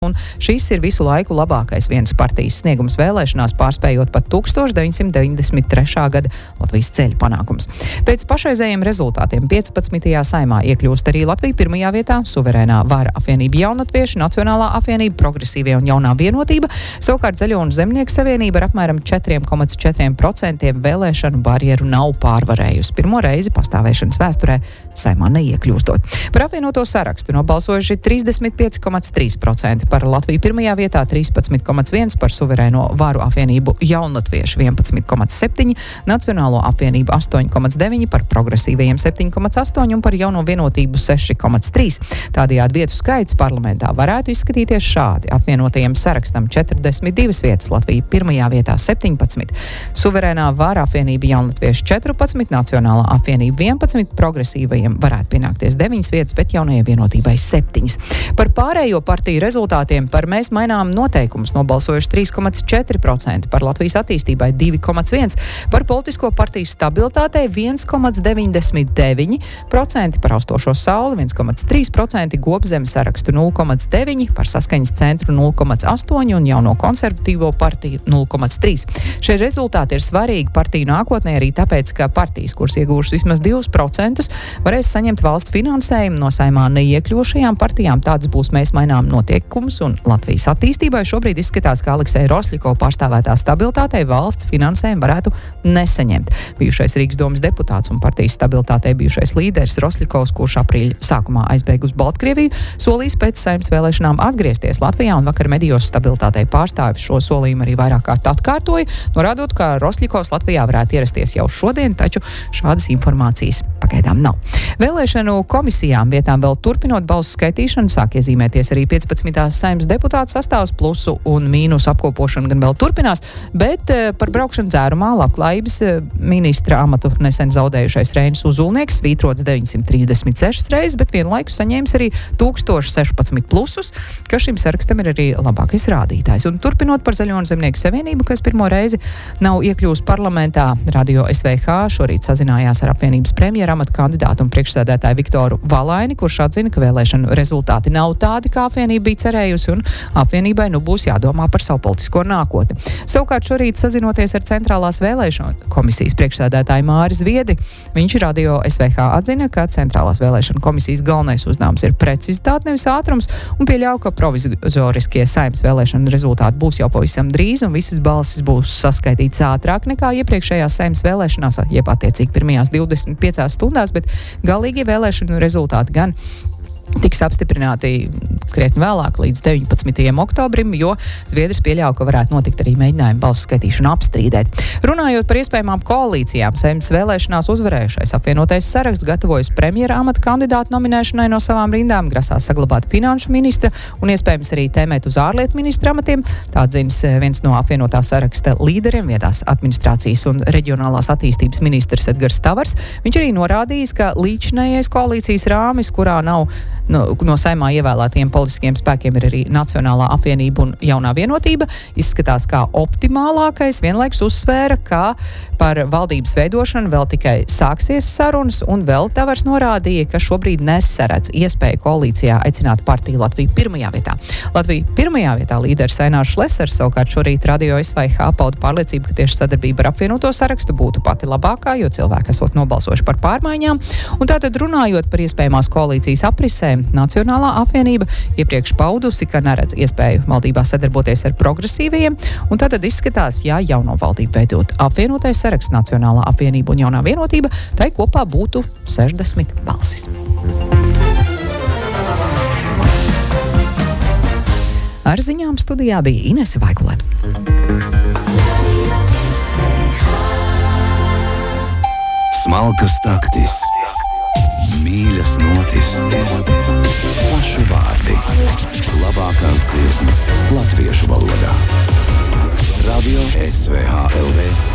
Un šis ir visu laiku labākais vienas partijas sniegums vēlēšanās, pārspējot pat 1993. gada Latvijas ceļu panākums. Pēc pašreizējiem rezultātiem 15. saimā iekļūst arī Latvija pirmajā vietā, suverēnā Vara apvienība Jaunatvieši, Nacionālā apvienība, Progresīvie un Jaunā vienotība, savukārt Zaļo un Zemnieku savienība ar apmēram 4,4% vēlēšanu barjeru nav pārvarējusi. Pirmo reizi pastāvēšanas vēsturē saimā neiekļūstot. Par apvienoto sarakstu nobalsojuši 35,3%, par Latviju pirmajā vietā 13,1%, par suverēno Varu apvienību Jaunatvieši 11,7%, Nacionālo apvienību 8,9%, par Progresīvajiem 7,8% un par Jauno vienotību 6,3%. Tādējādi vietu skaits parlamentā varētu izskatīties šādi. Apvienotajiem sarakstam 42 vietas, Latvija pirmajā vietā 17%, suverēnā Vara apvienība Jaunatvieši 14%, Nacionālā apvienība 11%, Progresīvajiem varētu pienākties 9 vietas, bet Jaunajai vienotībai 7. Par pārējo partiju rezultātiem par Mēs mainām noteikumus nobalsojuši 3,4%, par Latvijas attīstībai 2,1%, par politisko partiju stabilitātei 1,99%, par Austošo sauli 1,3%, Gobzemi sarakstu 0,9%, par Saskaņas centru 0,8% un Jauno konservatīvo partiju 0,3%. Šie rezultāti ir svarīgi partiju nākotnē arī tāpēc, ka partijas, kuras iegūšas vismaz 2%, varēs saņemt valsts finansējumu no saimā neiekļūšajām partijām. Tāds būs Mēs mainām noteikumus un Latvijas attīstībai. Šobrīd izskatās, ka Aleksēja Rosļiko pārstāvētā stabilitātei valsts finansējumu varētu nesaņemt. Bijušais Rīgas domas deputāts un partijas stabilitātei bijušais līderis Rosļikovs, kurš aprīļa sākumā aizbēga uz Baltkrieviju, solīs pēc saimnes vēlēšanām atgriezties Latvijā, un vakar medijos stabilitātei pārstāvis šo solījumu arī vairāk kārt atkārtoja, norādot, ka Rosļikovs Latvijā varētu ierasties jau šodien, taču šādas informācijas pagaidām nav. Vēlēšanu komisijām vietām vēl turpinot balsu skaitīšanu, sāk iezīmēties arī 15. saimnes deputātu sastāvs, plusu un mīnusu apkopošana gan vēl turpinās, bet par braukšanu dzērumā labklājības ministra amatu nesen zaudējušais Reinis Uzulnieks svītrots 936 reizes, bet vienlaikus saņēmis arī 1016 plusus, ka šim sarakstam ir arī labākais rādītājs. Un turpinot par Zaļo un Zemnieku savienību, kas pirmo reizi nav iekļūst parlamentā, Radio SVH šorīt sazinājās ar apvienības premjera amata kandidātu un priekšsēdētāju Viktoru Valaini, kurš atzina, ka vēlēšanu rezultāti nav tādi, kā apvienība bija cerējusi, un apvienībai būs jādomā par savu politisko nākotni. Savukārt šorīt sazinoties ar Centrālās vēlēšanu komisijas priekšsēdētāju Māri Zviedri, viņš Radio SVH atzina, ka Centrālās vēlēšanu komisijas galvenais uzdevums ir precizitāte, nevis ātrums, un pieļauj, ka provizoriskie saimnes vēlēšanu rezultāti būs jau pavisam drīz, un visas balsis būs saskaitītas ātrāk nekā iepriekšējās saimnes vēlēšanās, jeb attiecīgi pirmajās 25 stundās, bet galīgie vēlēšanu rezultāti gan tiks apstiprināti krietni vēlāk, līdz 19. oktobrim, jo Zviedris pieļauj, ka varētu notikt arī mēģinājumi balsu skaitīšanu apstrīdēt. Runājot par iespējamām koalīcijām, saimnes vēlēšanās uzvarējušais apvienotais saraksts gatavojas premjera amata kandidātu nominēšanai no savām rindām, grasās saglabāt finanšu ministra un iespējams arī tēmēt uz ārlietu ministra amatiem. Tā atzīst viens no apvienotā saraksta līderiem, vietās administrācijas un reģionālās attīstības ministrs Edgars Tavars. Viņš arī norādījis, ka līdzinējais koalīcijas rāmis, kurā nav no saimā ievēlētiem politiskiem spēkiem ir arī Nacionālā apvienība un Jaunā vienotība, izskatās kā optimālākais, vienlaikus uzsvēra, ka par valdības veidošanu vēl tikai sāksies sarunas, un vēl Tavars norādīja, ka šobrīd nesaredz iespēju koalīcijā aicināt partiju Latviju pirmajā vietā. Latviju pirmajā vietā līderis Ainārs Šlesers savukārt šorīt Radio SVH pauda pārliecību, ka tieši sadarbība ar apvienoto sarakstu būtu pati labākā, jo cilvēki esot nobalsojuši par pārmaiņām. Un tātad runājot par iespējamās koalīcijas aprisēm, Nacionālā apvienība iepriekš paudusi, ka neredz iespēju valdībā sadarboties ar progresīvajiem, un tātad izskatās, ja jauno valdību veidot apvienotais saraksts, Nacionālā apvienība un Jaunā vienotība, tai kopā būtu 60 balsis. Ar ziņām studijā bija Inese Vaigule. Smalkas taktis, mīļas notis, plaši vārdi, labākās dziesmas latviešu valodā. Radio SVH LV